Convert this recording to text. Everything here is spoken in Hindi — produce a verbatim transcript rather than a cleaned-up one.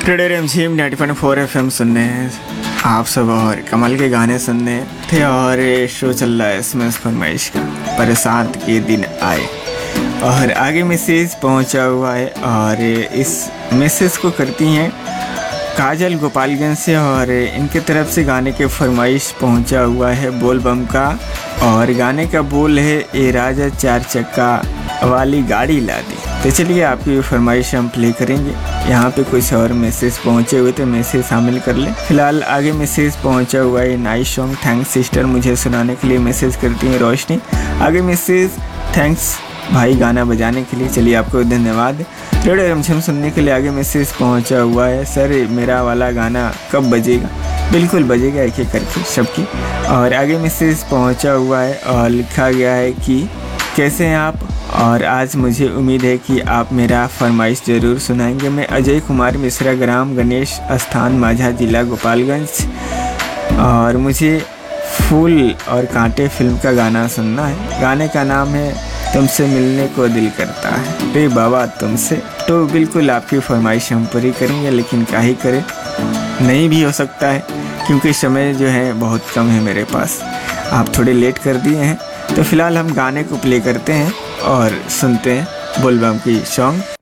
रेडियो रिमझिम ninety point four F M सुनने हैं आप सब और कमल के गाने सुनने थे। और ये शो चल रहा है इसमें फरमाइश का बरसात के दिन आए और आगे मैसेज पहुंचा हुआ है। और इस मैसेज को करती हैं काजल गोपालगंज से और इनके तरफ से गाने के फरमाइश पहुंचा हुआ है बोल बम का। और गाने का बोल है ए राजा चार चक्का वाली गाड़ी ला दी। तो चलिए आपकी फरमाइश हम प्ले करेंगे। यहाँ पे कुछ और मैसेज पहुँचे हुए तो मैसेज शामिल कर लें। फिलहाल आगे मैसेज पहुँचा हुआ है नाइस सॉन्ग थैंक्स सिस्टर मुझे सुनाने के लिए मैसेज करती हैं रोशनी। आगे मैसेज थैंक्स भाई गाना बजाने के लिए। चलिए आपको धन्यवाद। रेडियो रिमझिम सुनने के लिए आगे मैसेज पहुँचा हुआ है सर मेरा वाला गाना कब बजेगा। बिल्कुल बजेगा एक एक करके सबकी। और आगे मैसेज पहुँचा हुआ है और लिखा गया है कि कैसे हैं आप और आज मुझे उम्मीद है कि आप मेरा फरमाइश ज़रूर सुनाएंगे। मैं अजय कुमार मिश्रा ग्राम गणेश स्थान माझा जिला गोपालगंज और मुझे फूल और कांटे फिल्म का गाना सुनना है। गाने का नाम है तुमसे मिलने को दिल करता है रे बाबा तुमसे। तो बिल्कुल आपकी फरमाइश हम पूरी करेंगे, लेकिन क्या ही करें नहीं भी हो सकता है क्योंकि समय जो है बहुत कम है मेरे पास। आप थोड़े लेट कर दिए हैं तो फिलहाल हम गाने को प्ले करते हैं और सुनते हैं बोल बम की सॉन्ग।